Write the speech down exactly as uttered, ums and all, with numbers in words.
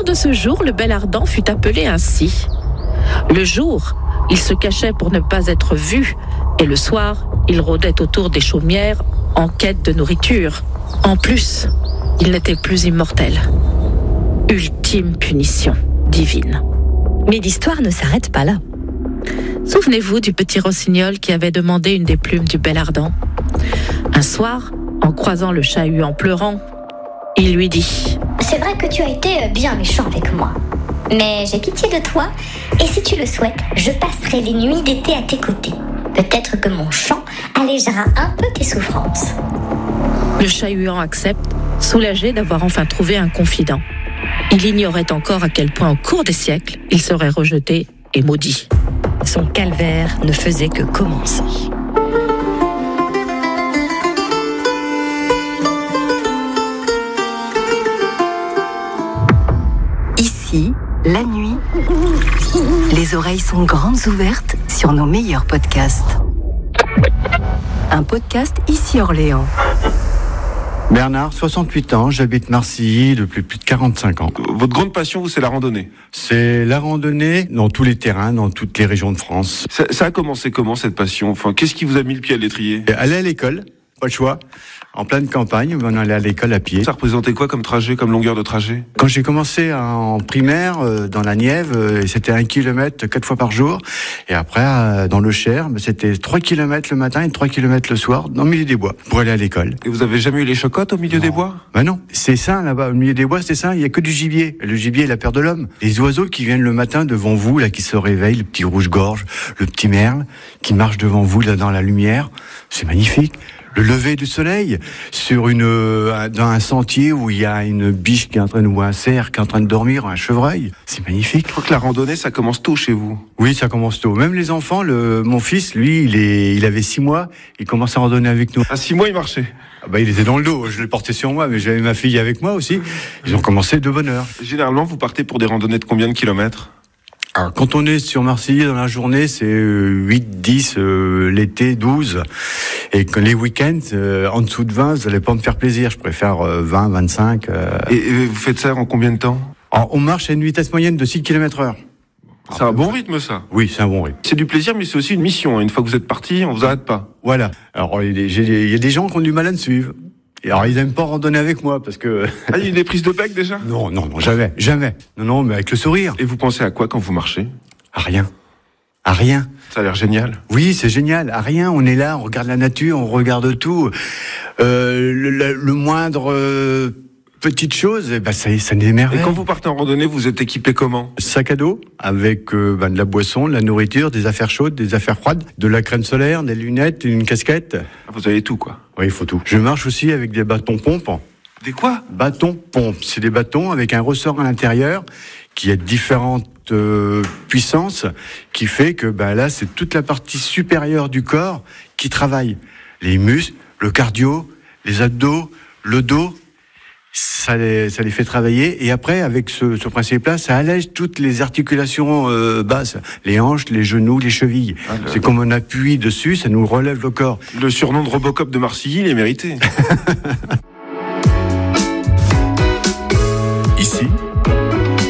de ce jour, le bel ardent fut appelé ainsi. Le jour, il se cachait pour ne pas être vu, et le soir, il rôdait autour des chaumières en quête de nourriture. En plus, il n'était plus immortel. Ultime punition divine. Mais l'histoire ne s'arrête pas là. Souvenez-vous du petit rossignol qui avait demandé une des plumes du bel ardent. Un soir, en croisant le chat-huant pleurant, il lui dit « C'est vrai que tu as été bien méchant avec moi, mais j'ai pitié de toi, et si tu le souhaites, je passerai les nuits d'été à tes côtés. Peut-être que mon chant allégera un peu tes souffrances. » Le chat-huant accepte, soulagé d'avoir enfin trouvé un confident. Il ignorait encore à quel point au cours des siècles, il serait rejeté et maudit. Son calvaire ne faisait que commencer. Ici, la nuit, les oreilles sont grandes ouvertes sur nos meilleurs podcasts. Un podcast Ici Orléans. Bernard, soixante-huit ans, j'habite Marcilly depuis plus de quarante-cinq ans. Votre grande passion, vous, c'est la randonnée? C'est la randonnée dans tous les terrains, dans toutes les régions de France. Ça, ça a commencé comment, cette passion? Enfin, qu'est-ce qui vous a mis le pied à l'étrier? Aller à l'école, pas le choix. En pleine campagne, on allait à l'école à pied. Ça représentait quoi comme trajet, comme longueur de trajet? Quand j'ai commencé en primaire, euh, dans la Nièvre, euh, c'était un kilomètre quatre fois par jour. Et après, euh, dans le Cher, c'était trois kilomètres le matin et trois kilomètres le soir, dans le milieu des bois, pour aller à l'école. Et vous avez jamais eu les chocottes au milieu non. des bois? Ben non, c'est sain là-bas, au milieu des bois, c'est sain, il y a que du gibier. Le gibier est la peur de l'homme. Les oiseaux qui viennent le matin devant vous, là, qui se réveillent, le petit rouge-gorge, le petit merle, qui marche devant vous, là, dans la lumière, c'est magnifique. Le lever du soleil sur une euh, dans un sentier où il y a une biche qui est en train de, ou un cerf qui est en train de dormir, un chevreuil, c'est magnifique. Je crois que la randonnée, ça commence tôt chez vous. Oui, ça commence tôt. Même les enfants, le, mon fils, lui, il est, il avait six mois, il commence à randonner avec nous. À six mois, il marchait. Ah bah, il était dans le dos. Je l'ai porté sur moi, mais j'avais ma fille avec moi aussi. Ils ont commencé de bonne heure. Généralement, vous partez pour des randonnées de combien de kilomètres? Alors, quand on est sur Marseille dans la journée, c'est huit, dix, euh, l'été, douze. Et que les week-ends, euh, en dessous de vingt, vous n'allez pas me faire plaisir. Je préfère euh, vingt, vingt-cinq. Euh... Et, et vous faites ça en combien de temps? Alors, on marche à une vitesse moyenne de six kilomètres heure. C'est un bon rythme, ça? Oui, c'est un bon rythme. C'est du plaisir, mais c'est aussi une mission. Une fois que vous êtes parti, on vous arrête pas. Voilà. Alors, il y a des gens qui ont du mal à me suivre. Et alors, ils aiment pas randonner avec moi, parce que... Ah, il y a des prises de bec, déjà? Non, non, non, jamais, jamais. Non, non, mais avec le sourire. Et vous pensez à quoi quand vous marchez? À rien. À rien. Ça a l'air génial. Oui, c'est génial. À rien, on est là, on regarde la nature, on regarde tout. Euh, le, le, le moindre euh, petite chose, eh ben, ça, ça n'émerveille. Et quand vous partez en randonnée, vous êtes équipé comment? Sac à dos, avec euh, ben, de la boisson, de la nourriture, des affaires chaudes, des affaires froides, de la crème solaire, des lunettes, une casquette. Vous avez tout, quoi. Oui, il faut tout. Je marche aussi avec des bâtons pompes. Des quoi? Bâtons pompes. C'est des bâtons avec un ressort à l'intérieur qui a différentes euh, puissances, qui fait que ben, là, c'est toute la partie supérieure du corps qui travaille. Les muscles, le cardio, les abdos, le dos, ça les, ça les fait travailler. Et après, avec ce, ce principe-là, ça allège toutes les articulations euh, basses, les hanches, les genoux, les chevilles. Ah, le... C'est comme on appuie dessus, ça nous relève le corps. Le surnom de Robocop de Marcilly, il est mérité.